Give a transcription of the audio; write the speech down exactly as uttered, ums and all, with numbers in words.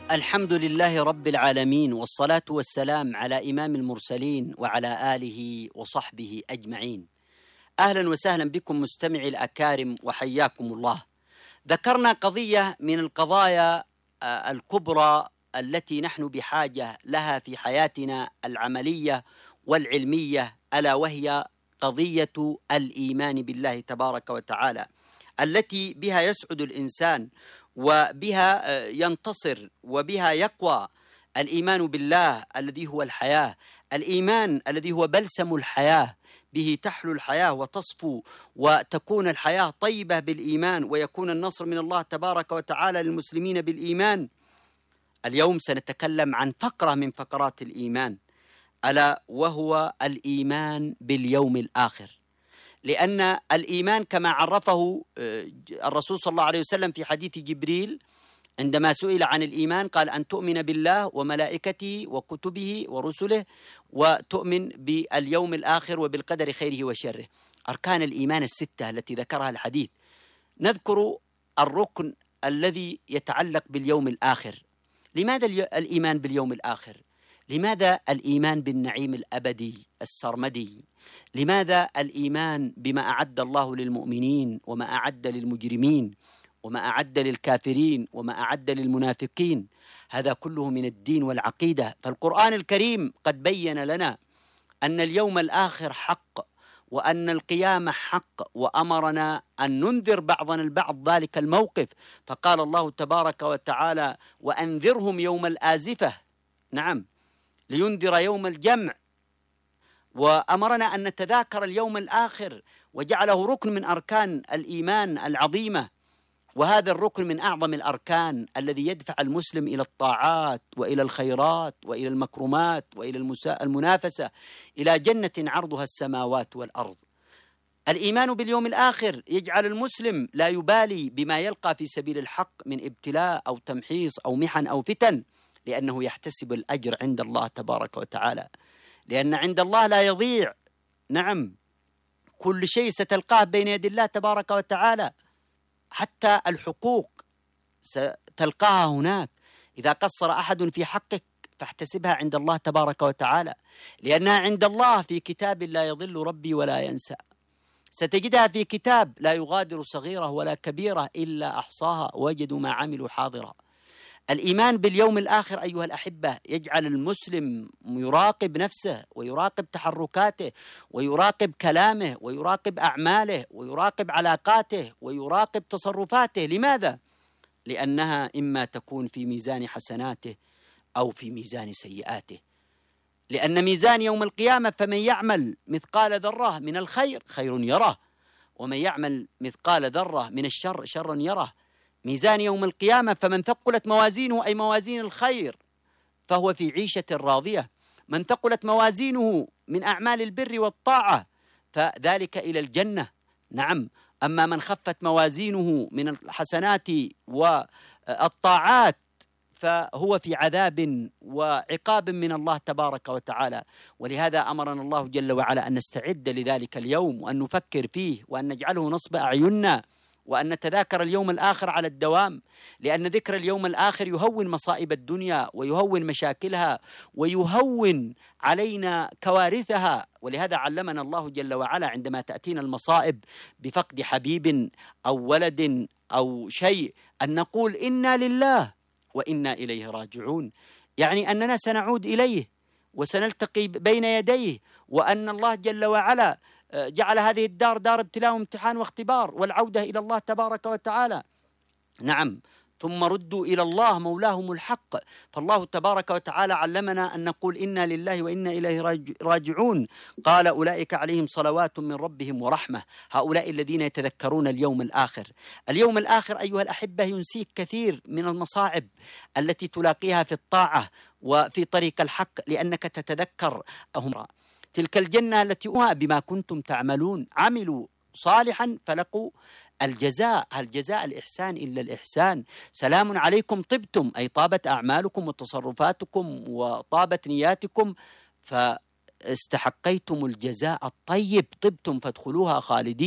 الحمد لله رب العالمين، والصلاة والسلام على إمام المرسلين وعلى آله وصحبه أجمعين. أهلا وسهلا بكم مستمعي الأكارم وحياكم الله. ذكرنا قضية من القضايا الكبرى التي نحن بحاجة لها في حياتنا العملية والعلمية، ألا وهي قضية الإيمان بالله تبارك وتعالى، التي بها يسعد الإنسان وبها ينتصر وبها يقوى. الإيمان بالله الذي هو الحياة، الإيمان الذي هو بلسم الحياة، به تحلو الحياة وتصفو وتكون الحياة طيبة بالإيمان، ويكون النصر من الله تبارك وتعالى للمسلمين بالإيمان. اليوم سنتكلم عن فقرة من فقرات الإيمان، ألا وهو الإيمان باليوم الآخر، لأن الإيمان كما عرفه الرسول صلى الله عليه وسلم في حديث جبريل عندما سئل عن الإيمان قال: أن تؤمن بالله وملائكته وكتبه ورسله، وتؤمن باليوم الآخر وبالقدر خيره وشره. أركان الإيمان الستة التي ذكرها الحديث. نذكر الركن الذي يتعلق باليوم الآخر. لماذا الإيمان باليوم الآخر؟ لماذا الإيمان بالنعيم الأبدي السرمدي؟ لماذا الإيمان بما أعد الله للمؤمنين وما أعد للمجرمين وما أعد للكافرين وما أعد للمنافقين؟ هذا كله من الدين والعقيدة. فالقرآن الكريم قد بين لنا أن اليوم الآخر حق، وأن القيامة حق، وأمرنا أن ننذر بعضنا البعض ذلك الموقف. فقال الله تبارك وتعالى: وأنذرهم يوم الآزفة، نعم، لينذر يوم الجمع. وأمرنا أن نتذاكر اليوم الآخر، وجعله ركن من أركان الإيمان العظيمة. وهذا الركن من أعظم الأركان الذي يدفع المسلم إلى الطاعات وإلى الخيرات وإلى المكرمات وإلى المنافسة إلى جنة عرضها السماوات والأرض. الإيمان باليوم الآخر يجعل المسلم لا يبالي بما يلقى في سبيل الحق من ابتلاء أو تمحيص أو محن أو فتن، لأنه يحتسب الأجر عند الله تبارك وتعالى، لأن عند الله لا يضيع. نعم، كل شيء ستلقاه بين يدي الله تبارك وتعالى، حتى الحقوق ستلقاها هناك. إذا قصر أحد في حقك فاحتسبها عند الله تبارك وتعالى، لأنها عند الله في كتاب لا يضل ربي ولا ينسى. ستجدها في كتاب لا يغادر صغيرة ولا كبيرة إلا أحصاها، وجدوا ما عملوا حاضرا. الإيمان باليوم الآخر أيها الأحبة يجعل المسلم يراقب نفسه ويراقب تحركاته ويراقب كلامه ويراقب أعماله ويراقب علاقاته ويراقب تصرفاته. لماذا؟ لأنها إما تكون في ميزان حسناته أو في ميزان سيئاته. لأن ميزان يوم القيامة فمن يعمل مثقال ذرة من الخير خير يره، ومن يعمل مثقال ذرة من الشر شر يره. ميزان يوم القيامة فمن ثقلت موازينه أي موازين الخير فهو في عيشة راضية، من ثقلت موازينه من أعمال البر والطاعة فذلك إلى الجنة. نعم، أما من خفت موازينه من الحسنات والطاعات فهو في عذاب وعقاب من الله تبارك وتعالى. ولهذا أمرنا الله جل وعلا أن نستعد لذلك اليوم، وأن نفكر فيه، وأن نجعله نصب أعيننا، وأن نتذاكر اليوم الآخر على الدوام، لأن ذكر اليوم الآخر يهون مصائب الدنيا ويهون مشاكلها ويهون علينا كوارثها. ولهذا علمنا الله جل وعلا عندما تأتينا المصائب بفقد حبيب أو ولد أو شيء أن نقول: إنا لله وإنا إليه راجعون، يعني أننا سنعود إليه وسنلتقي بين يديه، وأن الله جل وعلا جعل هذه الدار دار ابتلاء وامتحان واختبار، والعودة إلى الله تبارك وتعالى. نعم، ثم ردوا إلى الله مولاهم الحق. فالله تبارك وتعالى علمنا أن نقول: إنا لله وإنا إليه راجعون. قال: أولئك عليهم صلوات من ربهم ورحمة. هؤلاء الذين يتذكرون اليوم الآخر. اليوم الآخر أيها الأحبة ينسيك كثير من المصاعب التي تلاقيها في الطاعة وفي طريق الحق، لأنك تتذكر أهم تلك الجنة التي أوها بما كنتم تعملون، عملوا صالحا فلقوا الجزاء. هل جزاء الإحسان إلا الإحسان؟ سلام عليكم طبتم، أي طابت أعمالكم وتصرفاتكم وطابت نياتكم فاستحقيتم الجزاء الطيب، طبتم فادخلوها خالدين.